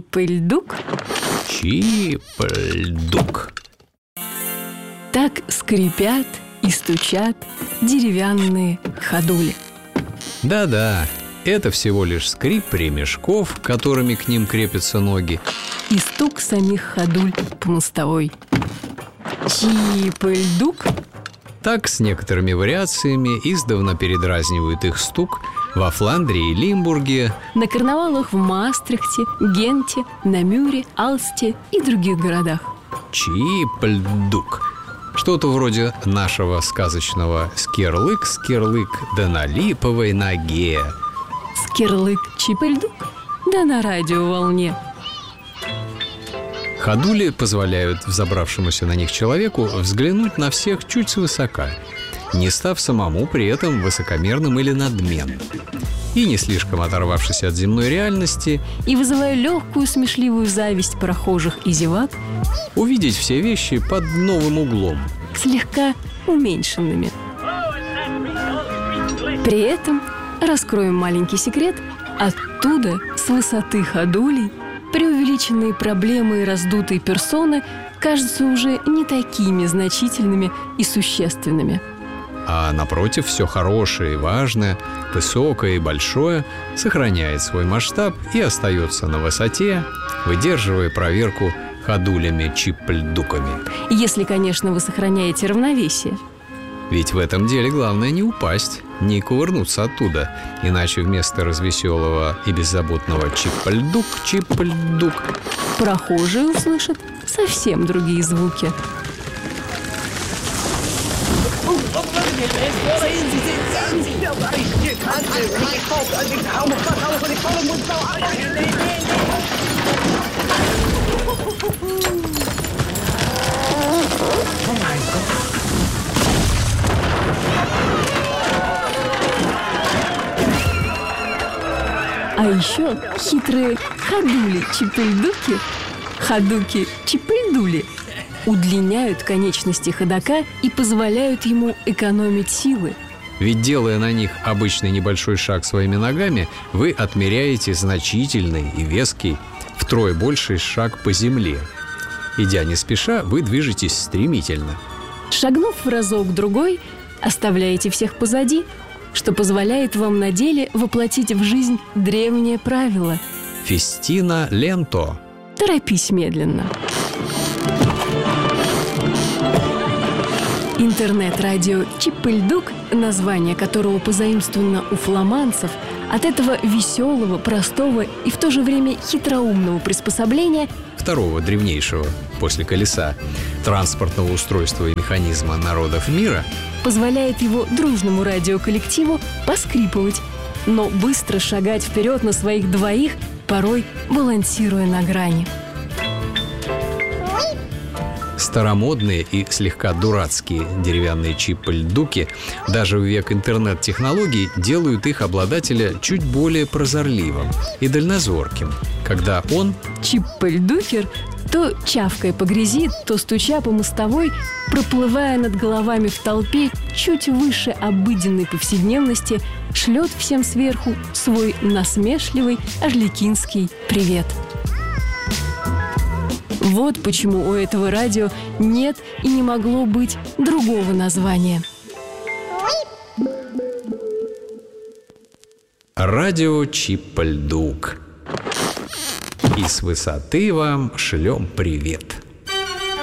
Чип-льдук. Чип-льдук. Так скрипят и стучат деревянные ходули. Да-да, это всего лишь скрип ремешков, которыми к ним крепятся ноги, и стук самих ходуль по мостовой. Чип-льдук. Так с некоторыми вариациями издавна передразнивают их стук во Фландрии и Лимбурге, На карнавалах в Маастрихте, Генте, Намюре, Алсте и других городах. Чип-льдук. Что-то вроде нашего сказочного «Скирлык, скирлык, да на липовой ноге». Скирлык, чип-льдук, да на радиоволне. Ходули позволяют взобравшемуся на них человеку взглянуть на всех чуть свысока, не став самому при этом высокомерным или надменным, и не слишком оторвавшись от земной реальности, И вызывая легкую смешливую зависть прохожих и зевак, увидеть все вещи под новым углом. слегка уменьшенными. При этом раскроем маленький секрет: оттуда, с высоты ходулей, преувеличенные проблемы и раздутые персоны кажутся уже не такими значительными и существенными. А напротив, все хорошее и важное, высокое и большое сохраняет свой масштаб и остается на высоте, выдерживая проверку ходулями-чип-льдуками. Если, конечно, вы сохраняете равновесие. Ведь в этом деле главное не упасть, не кувырнуться оттуда, иначе вместо развеселого и беззаботного чип-льдук, чип-льдук, Прохожие услышат совсем другие звуки. А еще хитрые ходули-чипельдуки, ходуки-чипельдули, удлиняют конечности ходока и позволяют ему экономить силы. Ведь, делая на них обычный небольшой шаг своими ногами, вы отмеряете значительный и веский, втрое больший шаг по земле. Идя не спеша, вы движетесь стремительно. Шагнув в разок-другой, оставляете всех позади, что позволяет вам на деле воплотить в жизнь древнее правило: Фестина ленто. торопись медленно. Интернет-радио «Чип-льдук», название которого позаимствовано у фламандцев, от этого веселого, простого и в то же время хитроумного приспособления Второго древнейшего, после колеса, транспортного устройства и механизма народов мира, позволяет его дружному радиоколлективу поскрипывать, но быстро шагать вперед на своих двоих, порой балансируя на грани. старомодные и слегка дурацкие деревянные чип-льдуки даже в век интернет-технологий делают их обладателя чуть более прозорливым и дальнозорким, когда он, Чип-льдукер, то чавкая по грязи, то стуча по мостовой, проплывая над головами в толпе чуть выше обыденной повседневности, шлет всем сверху свой насмешливый ажликинский привет. Вот почему у этого радио нет и не могло быть другого названия. радио Чип-льдук. И с высоты вам шлем привет.